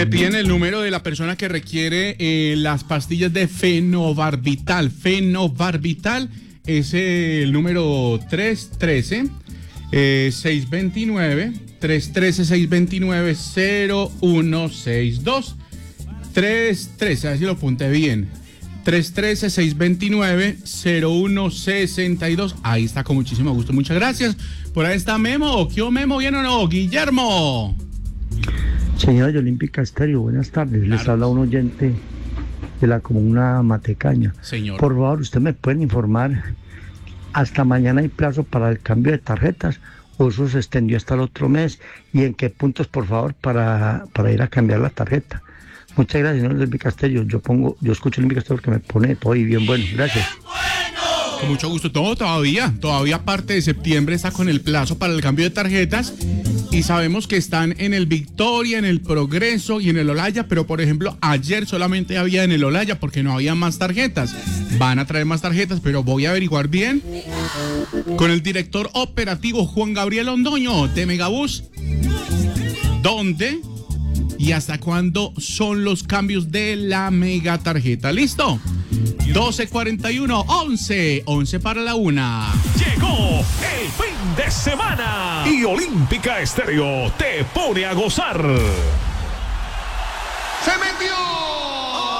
Me piden el número de la persona que requiere las pastillas de fenobarbital. Fenobarbital es el número 313-629-0162. 313, a ver si lo apunté bien. 313-629-0162. Ahí está, con muchísimo gusto. Muchas gracias. Por ahí está Memo. ¿Qué Memo? ¿Bien o no? Guillermo. Señora de Olímpica Estéreo, buenas tardes. Les habla un oyente de la comuna Matecaña. Señor. Por favor, ¿usted me puede informar? ¿Hasta mañana hay plazo para el cambio de tarjetas o eso se extendió hasta el otro mes? ¿Y en qué puntos, por favor, para ir a cambiar la tarjeta? Muchas gracias, señor Olímpica Estéreo. Yo escucho Olímpica Estéreo que me pone todo y bien bueno. Gracias. Con mucho gusto. Todavía parte de septiembre está con el plazo para el cambio de tarjetas y sabemos que están en el Victoria, en el Progreso y en el Olaya, pero por ejemplo ayer solamente había en el Olaya porque no había más tarjetas. Van a traer más tarjetas, pero voy a averiguar bien con el director operativo Juan Gabriel Londoño de Megabús dónde y hasta cuándo son los cambios de la mega tarjeta. ¿Listo? 12:41, 11 para la 1. Llegó el fin de semana y Olímpica Estéreo te pone a gozar. ¡Se metió!